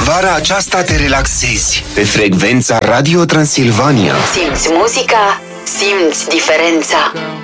Vara aceasta te relaxezi pe frecvența Radio Transilvania. Simți muzica, simți diferența.